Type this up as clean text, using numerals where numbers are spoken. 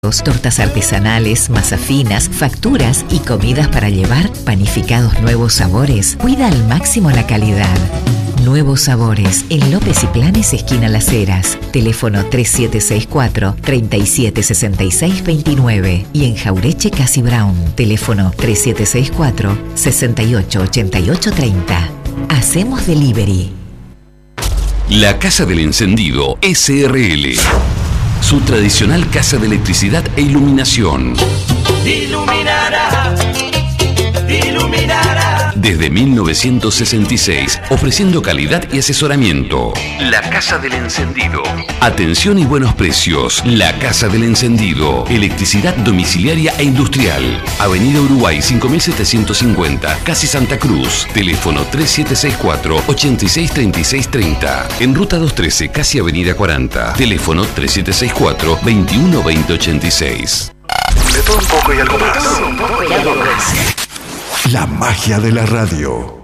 tortas artesanales, masas finas, facturas y comidas para llevar, panificados Nuevos Sabores. Cuida al máximo la calidad. Nuevos Sabores, en López y Planes, esquina Las Heras. Teléfono 3764-376629. Y en Jaureche, Casi Brown. Teléfono 3764-688830. Hacemos delivery. La Casa del Encendido SRL. Su tradicional casa de electricidad e iluminación. Iluminará, iluminará. Desde 1966, ofreciendo calidad y asesoramiento. La Casa del Encendido. Atención y buenos precios. La Casa del Encendido. Electricidad domiciliaria e industrial. Avenida Uruguay 5750, Casi Santa Cruz. Teléfono 3764-863630. En Ruta 213, Casi Avenida 40. Teléfono 3764-212086. De todo un poco y algo más. La magia de la radio.